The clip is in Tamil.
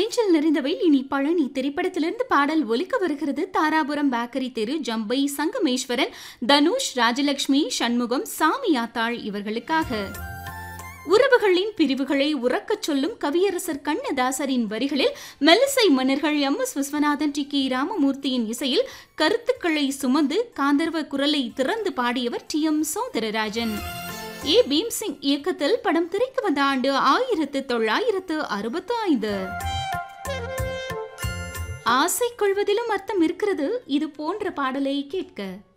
நெஞ்சில் நிறைந்தவை இனி பழனி திரைப்படத்திலிருந்து பாடல் ஒலிக்க வருகிறது. தாராபுரம் பேக்கரி தெரு, ஜம்பை, சங்கமேஸ்வரன், தனுஷ், ராஜலட்சுமி, சண்முகம், சாமியாத்தாள் இவர்களுக்காக. உறவுகளின் பிரிவுகளை உறக்கச் சொல்லும் கவியரசர் கண்ணதாசரின் வரிகளில் மெல்லிசை மன்னர்கள் MS விஸ்வநாதன், T.K. ராமமூர்த்தியின் இசையில் கருத்துக்களை சுமந்து காந்தர்வ குரலை திறந்து பாடியவர் T.M. சௌந்தரராஜன். A. பீம்சிங் இயக்கத்தில் படம் திரைக்கு வந்த ஆண்டு 1965. ஆசை கொள்வதிலும் அர்த்தம் இருக்கிறது. இது போன்ற பாடலை கேட்க